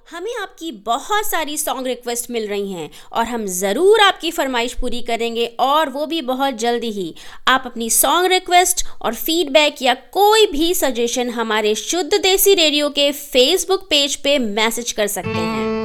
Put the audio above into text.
हमें आपकी बहुत सारी सॉन्ग रिक्वेस्ट मिल रही हैं और हम ज़रूर आपकी फरमाइश पूरी करेंगे और वो भी बहुत जल्दी ही। आप अपनी सॉन्ग रिक्वेस्ट और फीडबैक या कोई भी सजेशन हमारे शुद्ध देसी रेडियो के फेसबुक पेज पे मैसेज कर सकते हैं।